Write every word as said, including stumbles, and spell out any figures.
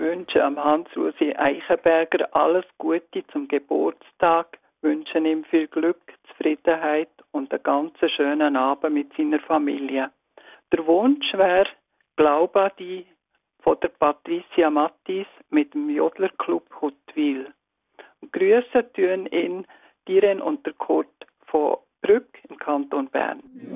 wünschen am Hans-Rusi Eichenberger alles Gute zum Geburtstag, wünschen ihm viel Glück, Zufriedenheit und einen ganz schönen Abend mit seiner Familie. Der Wunsch wäre «Glaube an dich» von der Patricia Mattis mit dem Jodlerclub Huttwil. Grüße tun ihn Diren und der Kurt von Brügg im Kanton Bern.